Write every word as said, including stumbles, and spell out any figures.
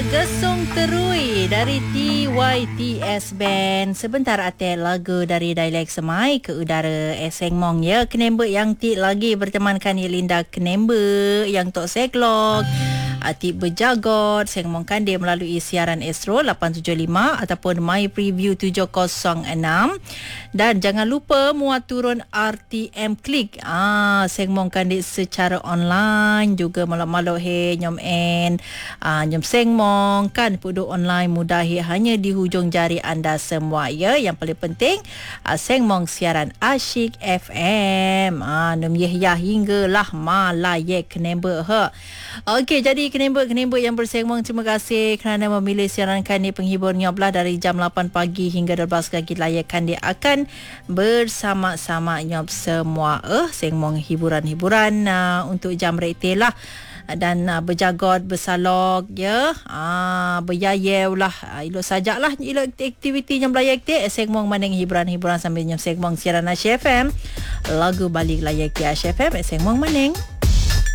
Gesung Terui dari T Y T S Band. Sebentar ate lagu dari dialek Semai ke udara Eseng Mong ya. Kenembe yang ti lagi bertemankan Yelinda Kenembe yang tok seklok. Atik berjagot Seng Mong Kandir melalui siaran Astro lapan tujuh lima ataupun My Preview tujuh kosong enam. Dan jangan lupa muat turun R T M Klik. Ah, Seng Mong Kandir secara online juga malak-malak he nyom en. Ah, nyom Seng Mong kan pudu online mudah he hanya di hujung jari anda semua ya. Yang paling penting ah, Seng Mong siaran Asyik F M. Ah, nom Yahya hinggalah Malaya Kenembe ha. Okey, jadi kenembek-kenembek yang bersengmong, terima kasih kerana memilih siaran Kandi Penghibur Nyoblah dari jam lapan pagi hingga dua belas pagi. Layak Kandi akan bersama-sama nyob semua eh sengmong hiburan-hiburan uh, untuk jam reti lah. Dan uh, berjagot, bersalog ya, ah beryayew lah, uh, elok sajaklah elok aktiviti yang layak te sengmong maning hiburan-hiburan sambil nyom sengmong siaran Asyik F M. Lagu balik layak Asyik F M sengmong maning.